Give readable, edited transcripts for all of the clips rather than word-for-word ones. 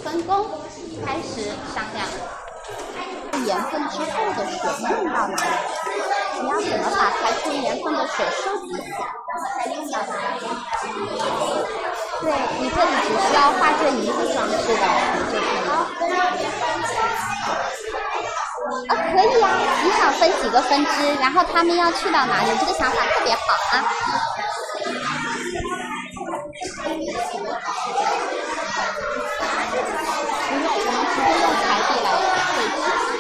分工，开始商量。盐分之后的水用到哪里？你要怎么把排出盐分的水收集起来，然后再用到哪里？对，你这里只需要画这一个装饰的就可以了。可以啊，你想分几个分支，然后他们要去到哪里？这个想法特别好啊。不用，我们直接用彩笔来绘制。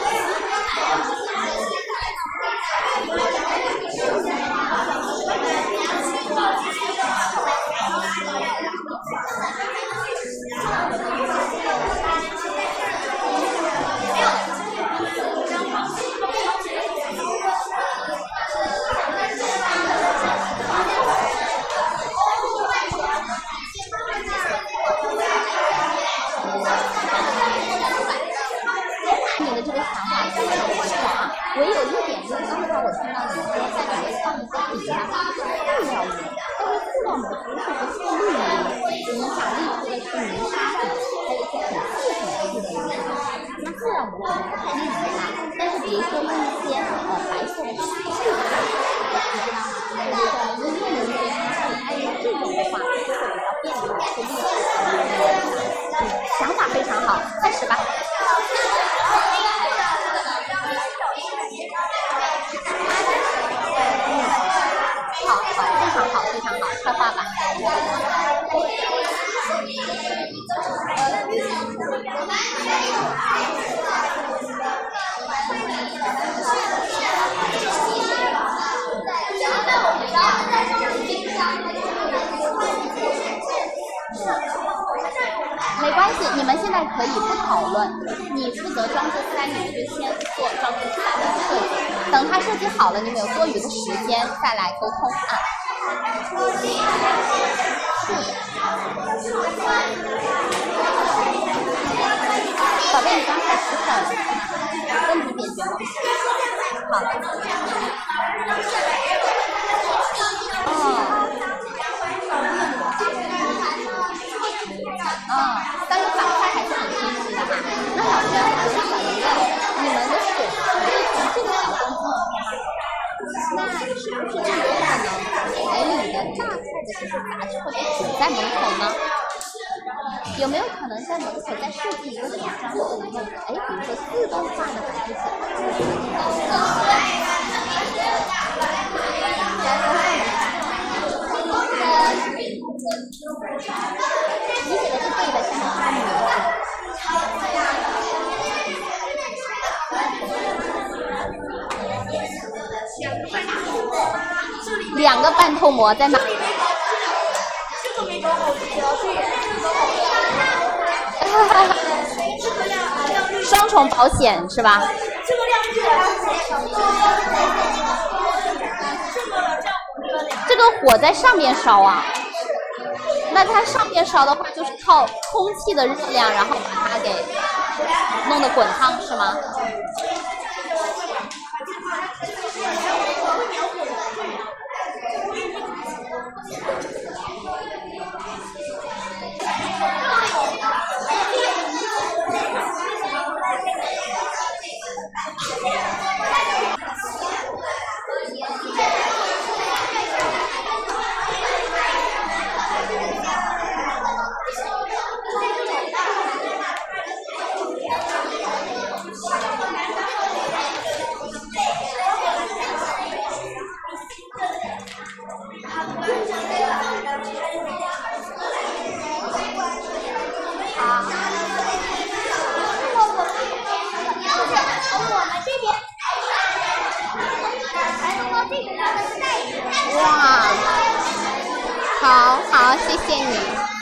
你的这个想法非常不错啊！唯有一点就是刚才我听到你说在里面放一个底下是塑料膜，但是塑料膜不是不是绿膜，你想立出的是泥沙底，还有一些很细的泥沙，那塑料膜可能不太厉害啊。但是比如说用一些白色的沙质的，你知道吗？对对对，你用的一些沙质，它用这种的话就会比较便利去立起来。想法非常好，开始吧。好，非常好，非常好，快画吧。没关系，你们现在可以不讨论。你负责装置3，你们就先做装置3的设计。等它设计好了，你们有多余的时间再来沟通啊。宝贝，你刚才是很问题解决吗？好的。3个板块还是很清晰的哈。那老师，我想问，你们的水是从这个小洞进去吗？那是不是就有可能你的大块的这些杂质会被堵在门口呢？有没有可能在门口再设计一个小装饰以后，比如说自动化的把这些你写的是对的，想法2个半透膜在哪？这个没装好，双重保险是吧？这个这个火在上面烧啊，那它上面烧的话，就是靠空气的热量，然后把它给弄得滚烫是吗？哇，好，谢谢你。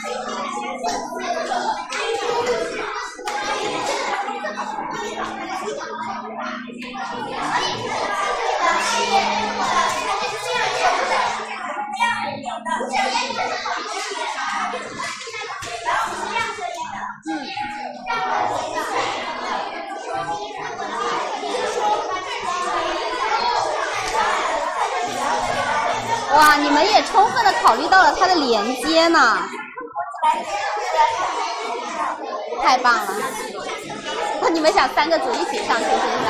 哇，你们也充分的考虑到了它的连接呢。 太棒了！那你们想3个组一起上去是不是？